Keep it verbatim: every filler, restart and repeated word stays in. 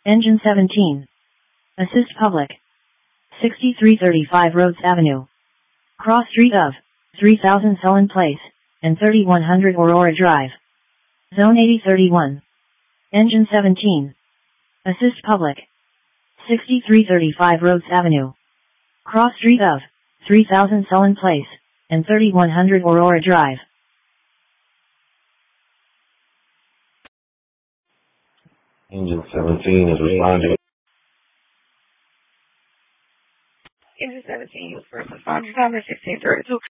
Engine seventeen. Assist public. sixty-three thirty-five Rhodes Avenue. Cross street of three thousand Sullen Place and thirty-one hundred Aurora Drive. Zone eighty thirty-one. Engine seventeen. Assist public. sixty-three thirty-five Rhodes Avenue. Cross street of three thousand Sullen Place and thirty-one hundred Aurora Drive. Engine seventeen is responding. Engine seventeen, first responder, number sixteen thirty-two.